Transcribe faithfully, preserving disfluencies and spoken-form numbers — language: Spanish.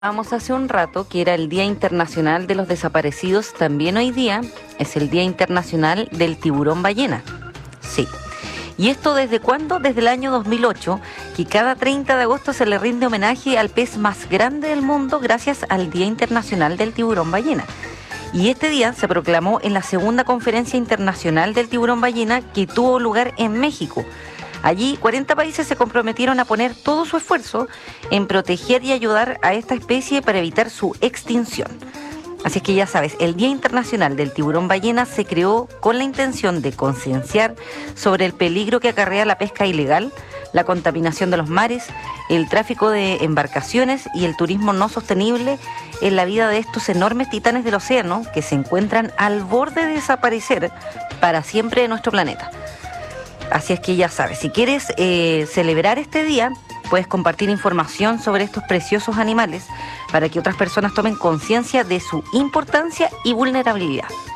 Vamos hace un rato que era el Día Internacional de los Desaparecidos, también hoy día es el Día Internacional del Tiburón Ballena. Sí. ¿Y esto desde cuándo? Desde el año dos mil ocho, que cada treinta de agosto se le rinde homenaje al pez más grande del mundo gracias al Día Internacional del Tiburón Ballena. Y este día se proclamó en la segunda Conferencia Internacional del Tiburón Ballena que tuvo lugar en México. Allí, cuarenta países se comprometieron a poner todo su esfuerzo en proteger y ayudar a esta especie para evitar su extinción. Así es que ya sabes, el Día Internacional del Tiburón Ballena se creó con la intención de concienciar sobre el peligro que acarrea la pesca ilegal, la contaminación de los mares, el tráfico de embarcaciones y el turismo no sostenible en la vida de estos enormes titanes del océano que se encuentran al borde de desaparecer para siempre de nuestro planeta. Así es que ya sabes, si quieres eh, celebrar este día, puedes compartir información sobre estos preciosos animales para que otras personas tomen conciencia de su importancia y vulnerabilidad.